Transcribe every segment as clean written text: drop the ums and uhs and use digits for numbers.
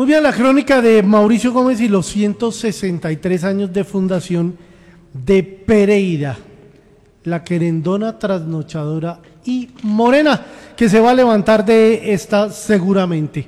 Muy bien, la crónica de Mauricio Gómez y los 163 años de fundación de Pereira, la querendona, trasnochadora y morena, que se va a levantar de esta seguramente.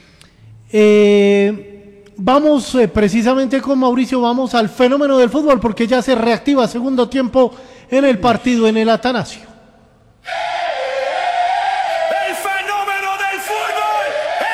Vamos precisamente con Mauricio, vamos al fenómeno del fútbol, porque ya se reactiva segundo tiempo en el partido en el Atanasio. El fenómeno del fútbol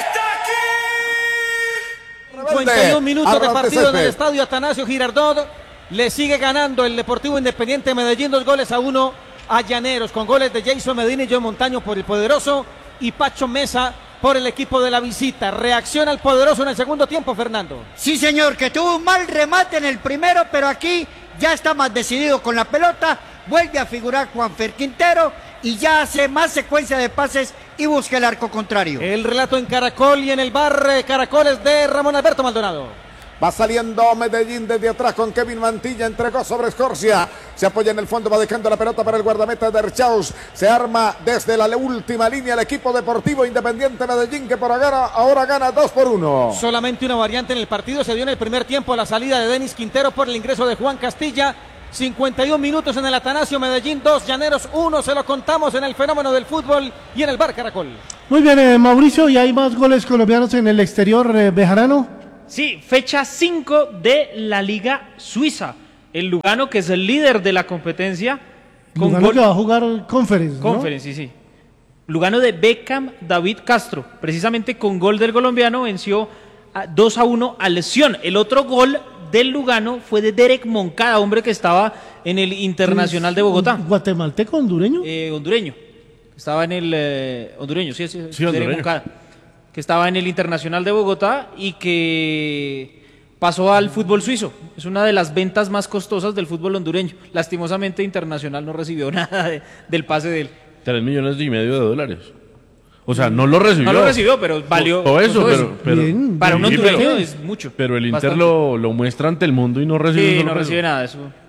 está aquí. 51 minutos de partido en el estadio Atanasio Girardot. Le sigue ganando el Deportivo Independiente Medellín 2-1 a Llaneros, con goles de Jason Medina y Joe Montaño por el Poderoso y Pacho Mesa por el equipo de la visita. Reacciona el Poderoso en el segundo tiempo, Fernando. Sí, señor, que tuvo un mal remate en el primero, pero aquí ya está más decidido con la pelota. Vuelve a figurar Juanfer Quintero y ya hace más secuencia de pases y busca el arco contrario. El relato en Caracol y en el bar Caracoles de Ramón Alberto Maldonado. Va saliendo Medellín desde atrás con Kevin Mantilla, entregó sobre Escorcia, se apoya en el fondo, va dejando la pelota para el guardameta de Erchaus, se arma desde la última línea el equipo Deportivo Independiente Medellín, que por ahora gana 2-1. Solamente una variante en el partido se dio en el primer tiempo, la salida de Denis Quintero por el ingreso de Juan Castilla. 51 minutos en el Atanasio, Medellín 2, Llaneros 1, se lo contamos en el fenómeno del fútbol y en el bar Caracol. Muy bien, Mauricio, ¿y hay más goles colombianos en el exterior, Bejarano? Sí, fecha 5 de la Liga Suiza. El Lugano, que es el líder de la competencia. Con Lugano que va a jugar Conference, ¿no? Conference, sí. Lugano de Beckham David Castro. Precisamente con gol del colombiano venció 2-1 a Lesión. El otro gol del Lugano fue de Derek Moncada, hombre que estaba en el Internacional de Bogotá. ¿Guatemalteco, hondureño? Hondureño. Estaba en el hondureño, sí, Derek Moncada. Que estaba en el Internacional de Bogotá y que pasó al fútbol suizo. Es una de las ventas más costosas del fútbol hondureño. Lastimosamente Internacional no recibió nada del pase de él. 3,5 millones. O sea, no lo recibió. No lo recibió, pero valió. Todo eso, pero para un hondureño es mucho. Pero el Inter lo muestra ante el mundo y no recibe. Sí, no recibe nada.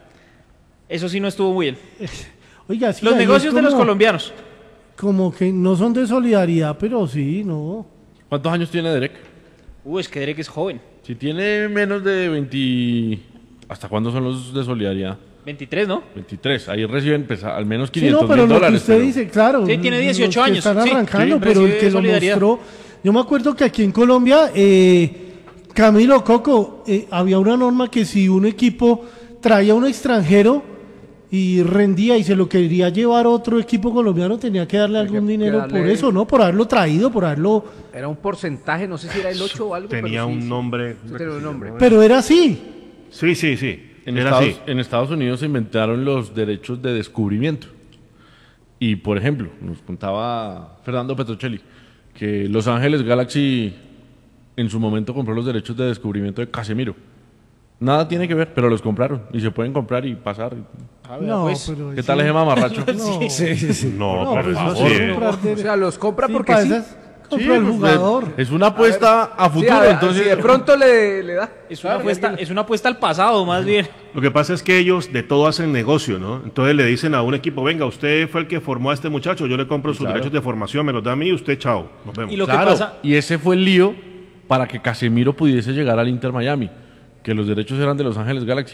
Eso sí no estuvo muy bien. Oiga, sí, los negocios de los colombianos. Como que no son de solidaridad, pero sí, no. ¿Cuántos años tiene Derek? Es que Derek es joven. Si tiene menos de 20... ¿Hasta cuándo son los de solidaridad? 23, ¿no? 23. Ahí reciben al menos 500 sí, no, pero $1,000. Lo que usted dice, claro. Sí, tiene 18 años. Están arrancando, sí, pero el que lo mostró... Yo me acuerdo que aquí en Colombia, Camilo Coco, había una norma que si un equipo traía a un extranjero y rendía y se lo quería llevar otro equipo colombiano, tenía que darle algún dinero por eso, ¿no? Por haberlo traído, por haberlo... Era un porcentaje, no sé si era el 8 o algo. Tenía un nombre. Tenía un nombre. Pero era así. Sí. En Estados Unidos se inventaron los derechos de descubrimiento. Y, por ejemplo, nos contaba Fernando Petrocelli que Los Ángeles Galaxy en su momento compró los derechos de descubrimiento de Casemiro. Nada tiene que ver, pero los compraron y se pueden comprar y pasar. No, pues, pero ¿qué tal ese mamarracho? No, sí. No, pero O sea, los compra porque sí. Compra el jugador. Es una apuesta a futuro, entonces de pronto le da. Es una apuesta al pasado, más bien. Lo que pasa es que ellos de todo hacen negocio, ¿no? Entonces le dicen a un equipo, venga, usted fue el que formó a este muchacho, yo le compro sus derechos de formación, me los da a mí, usted chao, nos vemos. Y lo que pasa... y ese fue el lío para que Casemiro pudiese llegar al Inter Miami, que los derechos eran de Los Ángeles Galaxy.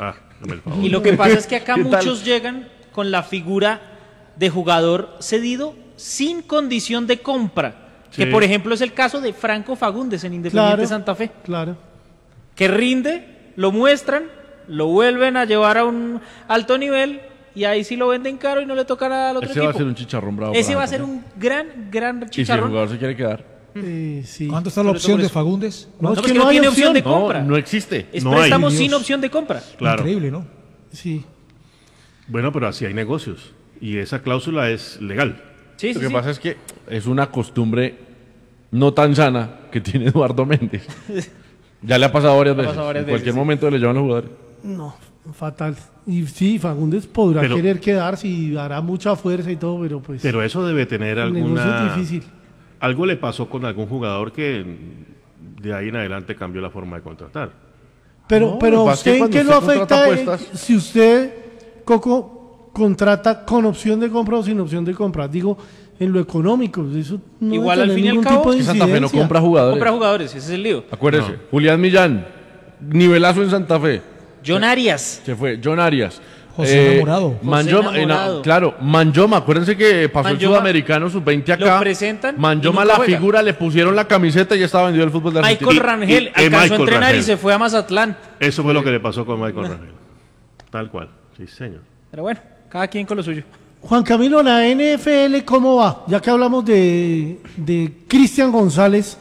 Y lo que pasa es que acá muchos llegan con la figura de jugador cedido sin condición de compra. Que por ejemplo es el caso de Franco Fagundes en Independiente Santa Fe. Claro. Que rinde, lo muestran, lo vuelven a llevar a un alto nivel y ahí sí lo venden caro y no le toca nada al otro equipo. Ese va a ser un chicharrón bravo. Ese va a ser un gran chicharrón. Y si el jugador se quiere quedar. Sí. ¿Cuánto está la opción de Fagundes? No, es que no tiene opción de compra. No existe. Es préstamo sin opción de compra. Claro. Increíble, ¿no? Sí. Bueno, pero así hay negocios y esa cláusula es legal. Sí, Lo que pasa es que es una costumbre no tan sana que tiene Eduardo Méndez. Ya le ha pasado varias veces. En cualquier momento le llevan los jugadores. No, fatal. Y sí, Fagundes podrá querer quedarse y hará mucha fuerza y todo, pero pues... Pero eso debe tener alguna... Es difícil. Algo le pasó con algún jugador que de ahí en adelante cambió la forma de contratar. Pero ¿usted en qué lo afecta si usted, Coco, contrata con opción de compra o sin opción de compra? Digo, en lo económico. Eso no Igual debe al tener fin y al ningún cabo, tipo de Que Santa Fe no incidencia. compra jugadores. Compra jugadores, ese es el lío. Acuérdese, Julián Millán, nivelazo en Santa Fe. John Arias. Se fue, John Arias. José Enamorado. Manjoma, José Enamorado. claro, Manjoma, acuérdense que pasó el Manjoma, Sudamericano Sub-20 acá. lo presentan Manjoma y nunca la juega. figura, le pusieron la camiseta y ya estaba vendido el fútbol de Argentina. Michael Rangel alcanzó a Michael entrenar Rangel. y se fue a Mazatlán. Eso fue lo que le pasó con Michael Rangel. Tal cual. Sí, señor. Pero bueno, cada quien con lo suyo. Juan Camilo, la NFL, ¿cómo va? Ya que hablamos de Cristian González,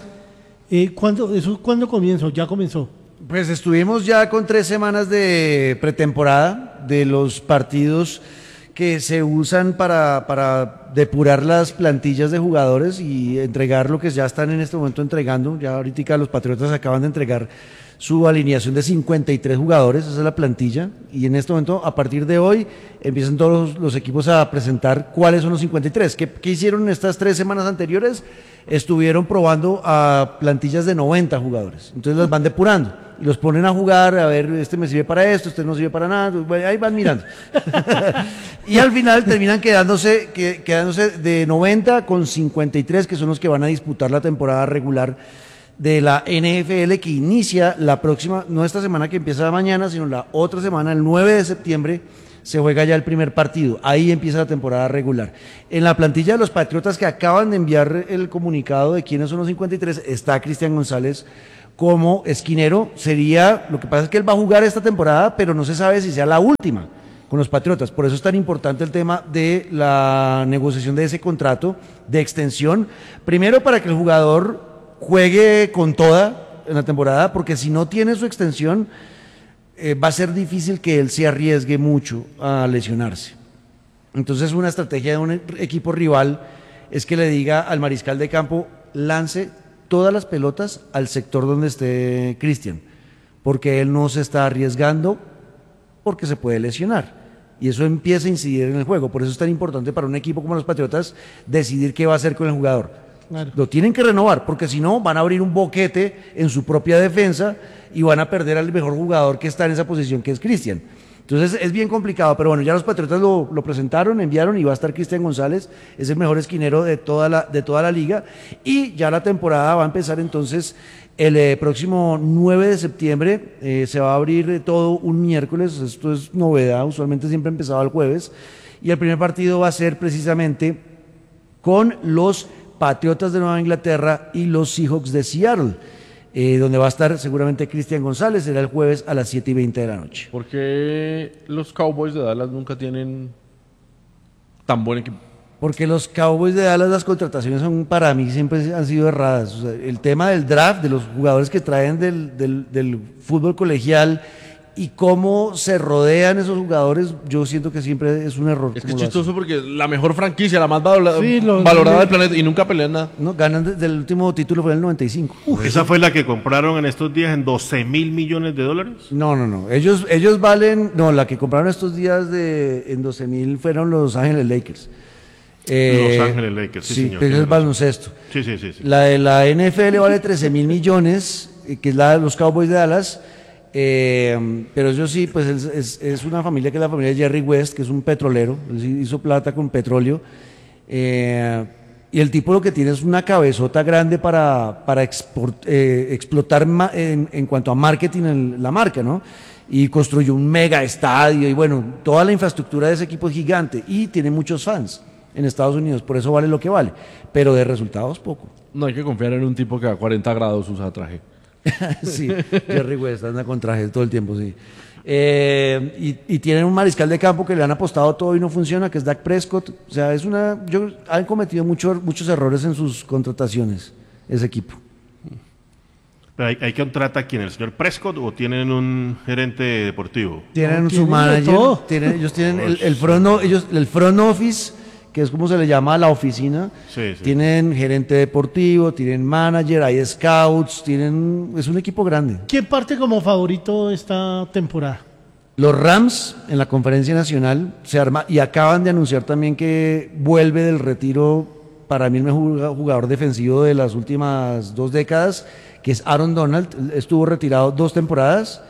¿cuándo comenzó? ¿Ya comenzó? Pues estuvimos ya con 3 semanas de pretemporada de los partidos que se usan para depurar las plantillas de jugadores y entregar lo que ya están en este momento entregando. Ya ahorita los Patriotas acaban de entregar su alineación de 53 jugadores, esa es la plantilla, y en este momento, a partir de hoy, empiezan todos los equipos a presentar cuáles son los 53. ¿Qué hicieron en estas 3 semanas anteriores? Estuvieron probando a plantillas de 90 jugadores, entonces las van depurando y los ponen a jugar, a ver, este me sirve para esto, este no sirve para nada, bueno, ahí van mirando. Y al final terminan quedándose de 90 con 53, que son los que van a disputar la temporada regular de la NFL, que inicia la próxima, no esta semana que empieza mañana, sino la otra semana, el 9 de septiembre, se juega ya el primer partido. Ahí empieza la temporada regular. En la plantilla de los Patriotas que acaban de enviar el comunicado de quiénes son los 53, está Cristian González como esquinero. Lo que pasa es que él va a jugar esta temporada, pero no se sabe si sea la última con los Patriotas. Por eso es tan importante el tema de la negociación de ese contrato de extensión. Primero, para que el jugador juegue con toda en la temporada, porque si no tiene su extensión, va a ser difícil que él se arriesgue mucho a lesionarse. Entonces, una estrategia de un equipo rival es que le diga al mariscal de campo, lance todas las pelotas al sector donde esté Cristian, porque él no se está arriesgando porque se puede lesionar. Y eso empieza a incidir en el juego. Por eso es tan importante para un equipo como los Patriotas decidir qué va a hacer con el jugador. Claro. Lo tienen que renovar, porque si no van a abrir un boquete en su propia defensa y van a perder al mejor jugador que está en esa posición, que es Cristian. Entonces es bien complicado, pero bueno, ya los Patriotas lo presentaron, enviaron, y va a estar Cristian González, es el mejor esquinero de toda la liga, y ya la temporada va a empezar entonces el próximo 9 de septiembre, se va a abrir todo un miércoles, esto es novedad, usualmente siempre empezaba el jueves, y el primer partido va a ser precisamente con los Patriotas de Nueva Inglaterra y los Seahawks de Seattle, donde va a estar seguramente Cristian González, será el jueves a las 7:20 de la noche. ¿Por qué los Cowboys de Dallas nunca tienen tan buen equipo? Porque los Cowboys de Dallas, las contrataciones para mí siempre han sido erradas. O sea, el tema del draft, de los jugadores que traen del fútbol colegial y cómo se rodean esos jugadores, yo siento que siempre es un error. Es que es chistoso porque la mejor franquicia, la más valorada del planeta, y nunca pelean nada. No, ganan desde el último título, fue en el 95. ¿Esa fue la que compraron en estos días en $12,000 millones? No. Ellos valen. No, la que compraron estos días en 12,000 fueron los Ángeles Lakers. Los Ángeles Lakers, sí, señor. Pero es baloncesto. Sí. La de la NFL vale 13,000 millones, que es la de los Cowboys de Dallas. Pero eso sí, pues es una familia que es la familia de Jerry West, que es un petrolero, él hizo plata con petróleo, y el tipo lo que tiene es una cabezota grande para explotar en cuanto a marketing en la marca, ¿no? Y construyó un mega estadio, y bueno, toda la infraestructura de ese equipo es gigante, y tiene muchos fans en Estados Unidos, por eso vale lo que vale, pero de resultados poco. No hay que confiar en un tipo que a 40 grados usa traje. Sí, Jerry West anda con traje todo el tiempo, sí. Y tienen un mariscal de campo que le han apostado todo y no funciona, que es Dak Prescott. O sea, han cometido muchos errores en sus contrataciones, ese equipo. Pero ¿hay que contratar a quién? ¿El señor Prescott o tienen un gerente deportivo? Tienen su manager, ellos tienen el front office, que es como se le llama a la oficina. Sí. Tienen gerente deportivo, tienen manager, hay scouts, es un equipo grande. ¿Quién parte como favorito esta temporada? Los Rams en la conferencia nacional se arma, y acaban de anunciar también que vuelve del retiro, para mí el mejor jugador defensivo de las últimas 2 décadas, que es Aaron Donald. Estuvo retirado 2 temporadas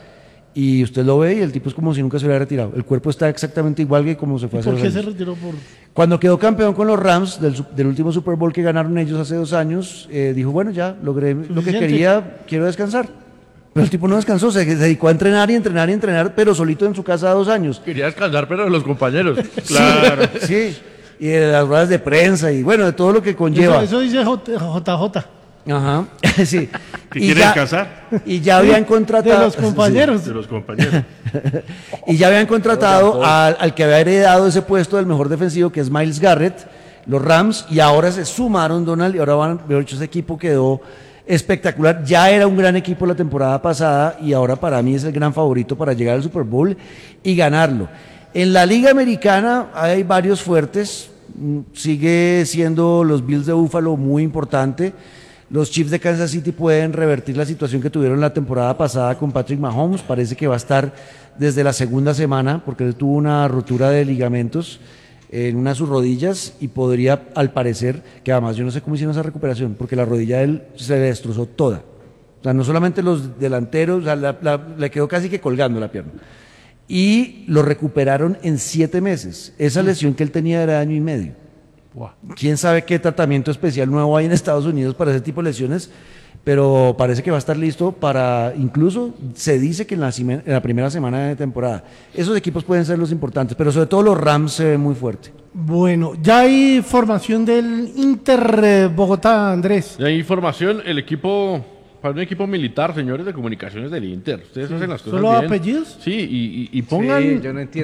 Y usted lo ve y el tipo es como si nunca se hubiera retirado. El cuerpo está exactamente igual que como se fue hace ¿Por 2 qué años. se retiró? Cuando quedó campeón con los Rams del último Super Bowl que ganaron ellos hace 2 años, dijo, bueno, ya logré lo que quería, quiero descansar. Pero el tipo no descansó, se dedicó a entrenar y entrenar y entrenar, pero solito en su casa 2 años. Quería descansar, pero de los compañeros. Claro. Sí, y de las ruedas de prensa y bueno, de todo lo que conlleva. Eso dice JJ. Ajá, sí. ¿Que quiere descansar? Y ya habían contratado... De los compañeros. De los compañeros. Y ya habían contratado al que había heredado ese puesto del mejor defensivo, que es Myles Garrett, los Rams, y ahora se sumaron, Donald, y ahora mejor dicho, ese equipo quedó espectacular. Ya era un gran equipo la temporada pasada y ahora para mí es el gran favorito para llegar al Super Bowl y ganarlo. En la Liga Americana hay varios fuertes, sigue siendo los Bills de Buffalo muy importante. Los Chiefs de Kansas City pueden revertir la situación que tuvieron la temporada pasada con Patrick Mahomes. Parece que va a estar desde la segunda semana porque él tuvo una rotura de ligamentos en una de sus rodillas y podría, al parecer, que además yo no sé cómo hicieron esa recuperación, porque la rodilla de él se le destrozó toda. O sea, no solamente los delanteros, o sea, le quedó casi que colgando la pierna. Y lo recuperaron en 7 meses. Esa lesión que él tenía era de 1 año y medio. Quién sabe qué tratamiento especial nuevo hay en Estados Unidos para ese tipo de lesiones, pero parece que va a estar listo para, incluso se dice que en la primera semana de temporada. Esos equipos pueden ser los importantes, pero sobre todo los Rams se ven muy fuerte. Bueno, ya hay formación del Inter Bogotá, Andrés. Ya hay información, el equipo, para un equipo militar, señores de comunicaciones del Inter. Ustedes hacen las cosas ¿Solo bien. apellidos? Sí, y pongan... Sí, yo no entiendo.